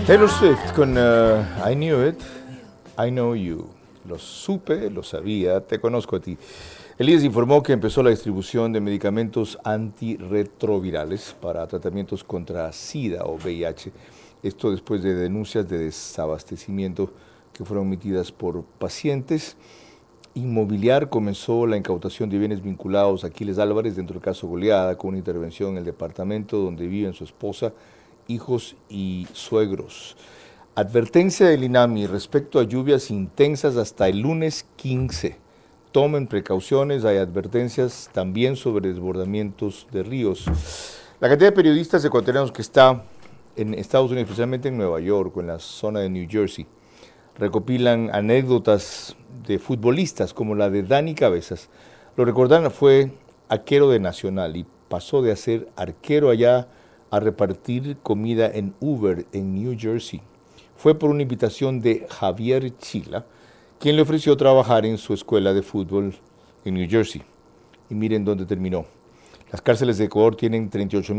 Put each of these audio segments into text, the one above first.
Taylor Swift con I Knew It, I Know You. Lo supe, lo sabía, te conozco a ti. El IES informó que empezó la distribución de medicamentos antirretrovirales para tratamientos contra SIDA o VIH. Esto después de denuncias de desabastecimiento que fueron emitidas por pacientes. Inmobiliar comenzó la incautación de bienes vinculados a Aquiles Álvarez dentro del caso Goleada con una intervención en el departamento donde viven su esposa, hijos y suegros. Advertencia del INAMI respecto a lluvias intensas hasta el lunes 15. Tomen precauciones, hay advertencias también sobre desbordamientos de ríos. La cantidad de periodistas ecuatorianos que está en Estados Unidos, especialmente en Nueva York o en la zona de New Jersey, recopilan anécdotas de futbolistas como la de Dani Cabezas. Lo recordarán, fue arquero de Nacional y pasó de ser arquero allá a repartir comida en Uber en New Jersey. Fue por una invitación de Javier Chila, quien le ofreció trabajar en su escuela de fútbol en New Jersey. Y miren dónde terminó. Las cárceles de Ecuador tienen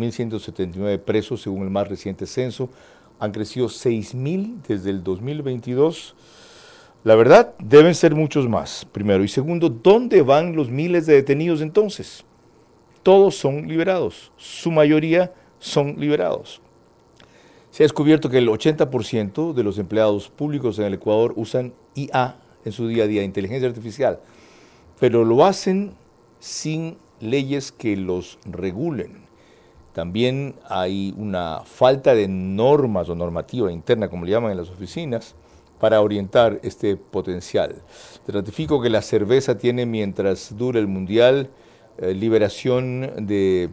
38.179 presos según el más reciente censo. Han crecido 6.000 desde el 2022. La verdad, deben ser muchos más, primero. Y segundo, ¿dónde van los miles de detenidos entonces? Todos son liberados, su mayoría son liberados. Se ha descubierto que el 80% de los empleados públicos en el Ecuador usan IA en su día a día, inteligencia artificial, pero lo hacen sin leyes que los regulen. También hay una falta de normas o normativa interna, como le llaman en las oficinas, para orientar este potencial. Te ratifico que la cerveza tiene, mientras dure el Mundial, liberación de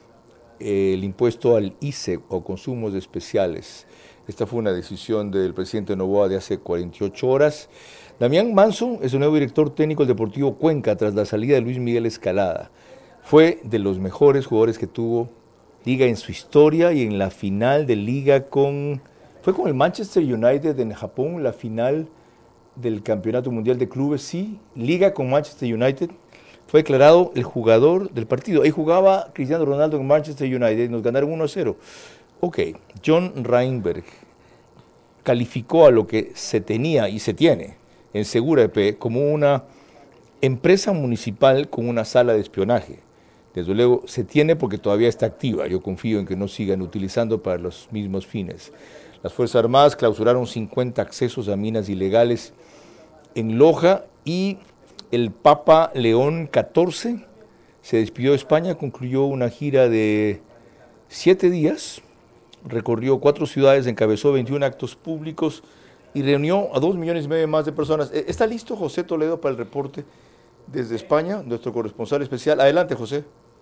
el impuesto al ICE o consumos especiales. Esta fue una decisión del presidente Noboa de hace 48 horas. Damián Manso es el nuevo director técnico del Deportivo Cuenca tras la salida de Luis Miguel Escalada. Fue de los mejores jugadores que tuvo Liga en su historia y en la final de Liga fue con el Manchester United en Japón, la final del Campeonato Mundial de Clubes, sí, Liga con Manchester United. Fue declarado el jugador del partido. Ahí jugaba Cristiano Ronaldo en Manchester United y nos ganaron 1-0. Ok, John Reinberg calificó a lo que se tenía y se tiene en Segura EP como una empresa municipal con una sala de espionaje. Desde luego se tiene porque todavía está activa. Yo confío en que no sigan utilizando para los mismos fines. Las Fuerzas Armadas clausuraron 50 accesos a minas ilegales en Loja y el Papa León XIV se despidió de España, concluyó una gira de 7 días, recorrió 4 ciudades, encabezó 21 actos públicos y reunió a 2,5 millones más de personas. ¿Está listo José Toledo para el reporte desde España, nuestro corresponsal especial? Adelante, José.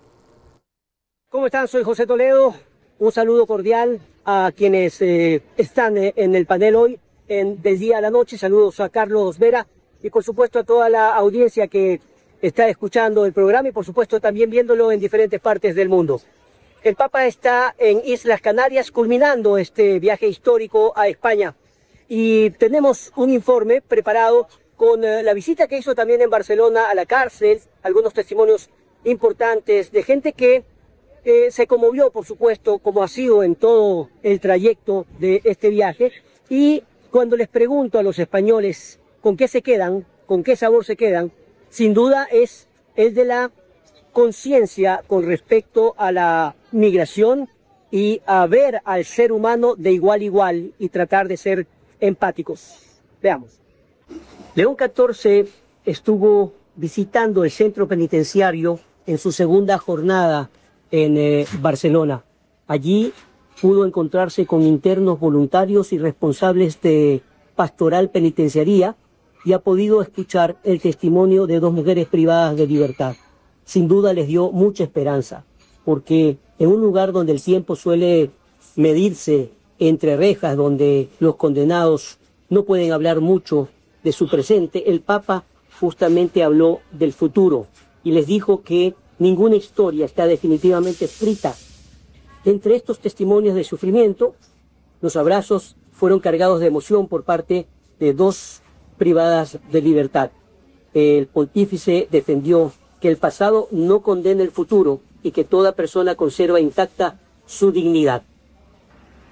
¿Cómo están? Soy José Toledo. Un saludo cordial a quienes están en el panel hoy, del día a la noche. Saludos a Carlos Vera y por supuesto a toda la audiencia que está escuchando el programa y por supuesto también viéndolo en diferentes partes del mundo. El Papa está en Islas Canarias culminando este viaje histórico a España y tenemos un informe preparado con la visita que hizo también en Barcelona a la cárcel, algunos testimonios importantes de gente que se conmovió, por supuesto, como ha sido en todo el trayecto de este viaje. Y cuando les pregunto a los españoles con qué se quedan, con qué sabor se quedan, sin duda es el de la conciencia con respecto a la migración y a ver al ser humano de igual a igual y tratar de ser empáticos. Veamos. León XIV estuvo visitando el centro penitenciario en su segunda jornada en Barcelona. Allí pudo encontrarse con internos voluntarios y responsables de pastoral penitenciaría y ha podido escuchar el testimonio de 2 mujeres privadas de libertad. Sin duda les dio mucha esperanza, porque en un lugar donde el tiempo suele medirse entre rejas, donde los condenados no pueden hablar mucho de su presente, el Papa justamente habló del futuro y les dijo que ninguna historia está definitivamente escrita. Entre estos testimonios de sufrimiento, los abrazos fueron cargados de emoción por parte de 2 privadas de libertad. El pontífice defendió que el pasado no condena el futuro y que toda persona conserva intacta su dignidad.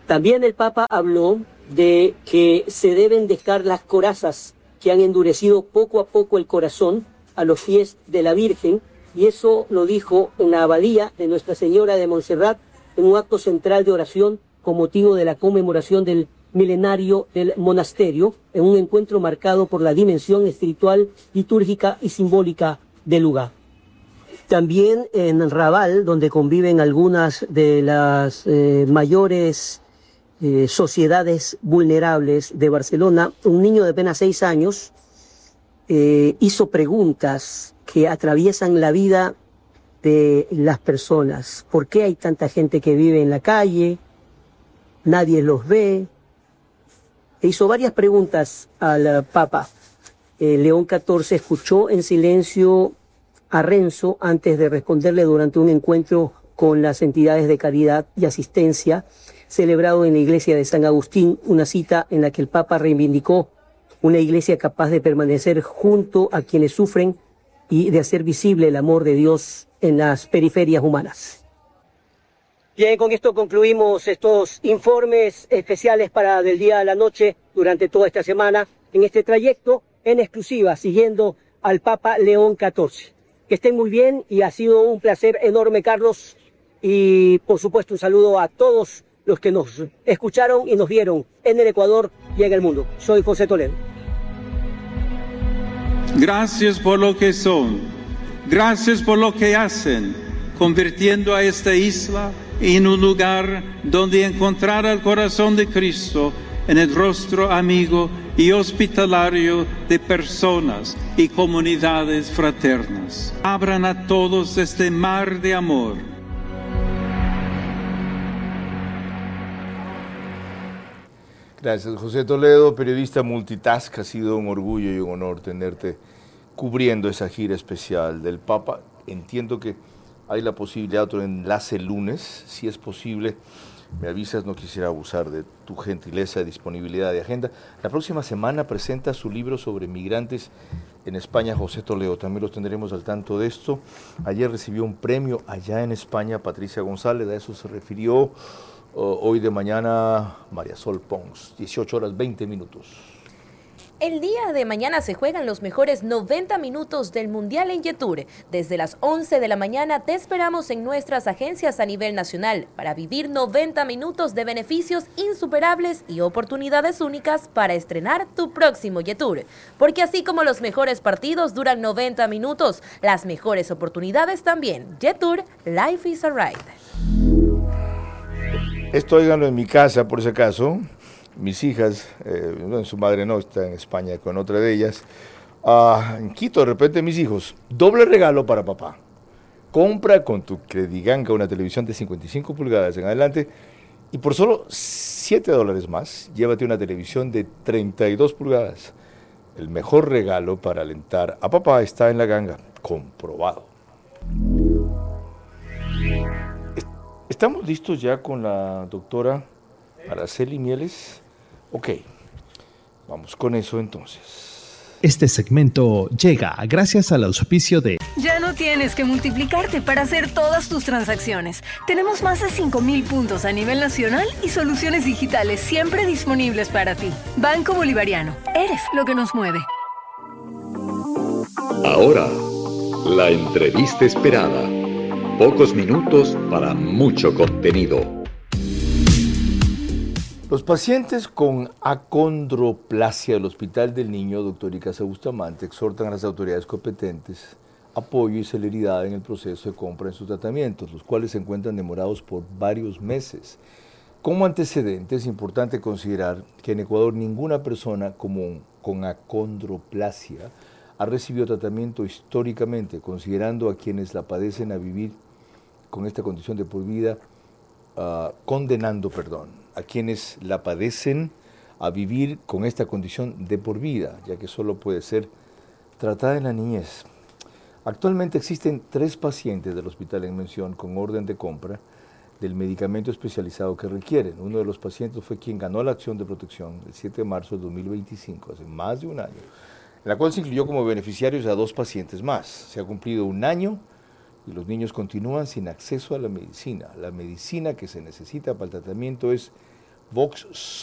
También el Papa habló de que se deben dejar las corazas que han endurecido poco a poco el corazón a los pies de la Virgen, y eso lo dijo en la abadía de Nuestra Señora de Montserrat en un acto central de oración con motivo de la conmemoración del milenario del monasterio, en un encuentro marcado por la dimensión espiritual, litúrgica y simbólica del lugar. También en Raval, donde conviven algunas de las mayores sociedades vulnerables de Barcelona, un niño de apenas 6 años hizo preguntas que atraviesan la vida de las personas. ¿Por qué hay tanta gente que vive en la calle? Nadie los ve. E hizo varias preguntas al Papa. León XIV escuchó en silencio a Renzo antes de responderle durante un encuentro con las entidades de caridad y asistencia celebrado en la iglesia de San Agustín, una cita en la que el Papa reivindicó una iglesia capaz de permanecer junto a quienes sufren y de hacer visible el amor de Dios en las periferias humanas. Bien, con esto concluimos estos informes especiales para del día a la noche durante toda esta semana en este trayecto en exclusiva, siguiendo al Papa León XIV. Que estén muy bien y ha sido un placer enorme, Carlos, y por supuesto un saludo a todos los que nos escucharon y nos vieron en el Ecuador y en el mundo. Soy José Toledo. Gracias por lo que son, gracias por lo que hacen, convirtiendo a esta isla en un lugar donde encontrar el corazón de Cristo en el rostro amigo y hospitalario de personas y comunidades fraternas. Abran a todos este mar de amor. Gracias, José Toledo, periodista multitask. Ha sido un orgullo y un honor tenerte cubriendo esa gira especial del Papa. Entiendo que hay la posibilidad de otro enlace el lunes, si es posible. Me avisas, no quisiera abusar de tu gentileza y disponibilidad de agenda. La próxima semana presenta su libro sobre migrantes en España, José Toledo. También los tendremos al tanto de esto. Ayer recibió un premio allá en España, Patricia González, a eso se refirió. Hoy de mañana, María Sol Pons, 18 horas 20 minutos. El día de mañana se juegan los mejores 90 minutos del Mundial en Yetur. Desde las 11 de la mañana te esperamos en nuestras agencias a nivel nacional para vivir 90 minutos de beneficios insuperables y oportunidades únicas para estrenar tu próximo Yetur. Porque así como los mejores partidos duran 90 minutos, las mejores oportunidades también. Yetur, life is a ride. Esto óiganlo en mi casa, por si acaso. Mis hijas, su madre no, está en España con otra de ellas. En Quito, de repente, mis hijos, doble regalo para papá. Compra con tu Crediganca una televisión de 55 pulgadas en adelante y por solo $7 más, llévate una televisión de 32 pulgadas. El mejor regalo para alentar a papá está en la ganga, comprobado. ¿Estamos listos ya con la doctora Araceli Mieles? Ok, vamos con eso entonces. Este segmento llega gracias al auspicio de... Ya no tienes que multiplicarte para hacer todas tus transacciones. Tenemos más de 5,000 puntos a nivel nacional y soluciones digitales siempre disponibles para ti. Banco Bolivariano, eres lo que nos mueve. Ahora, la entrevista esperada. Pocos minutos para mucho contenido. Los pacientes con acondroplasia del Hospital del Niño, Dr. Icaza Bustamante, exhortan a las autoridades competentes apoyo y celeridad en el proceso de compra en sus tratamientos, los cuales se encuentran demorados por varios meses. Como antecedente, es importante considerar que en Ecuador ninguna persona común con acondroplasia ha recibido tratamiento históricamente, considerando a quienes la padecen a vivir con esta condición de por vida, condenando a quienes la padecen a vivir con esta condición de por vida, ya que solo puede ser tratada en la niñez. Actualmente existen 3 pacientes del hospital en mención con orden de compra del medicamento especializado que requieren. Uno de los pacientes fue quien ganó la acción de protección el 7 de marzo de 2025, hace más de un año, en la cual se incluyó como beneficiarios a 2 pacientes más. Se ha cumplido un año y los niños continúan sin acceso a la medicina. La medicina que se necesita para el tratamiento es Vox